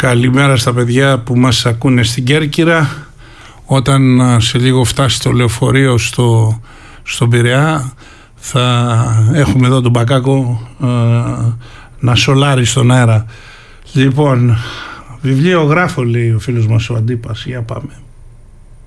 Καλημέρα στα παιδιά που μας ακούνε στην Κέρκυρα. Όταν σε λίγο φτάσει το λεωφορείο στον Πειραιά, θα έχουμε εδώ τον Μπακάκο να σολάρει στον αέρα. Λοιπόν, βιβλιογράφο λέει ο φίλος μας ο Αντίπας. Για πάμε.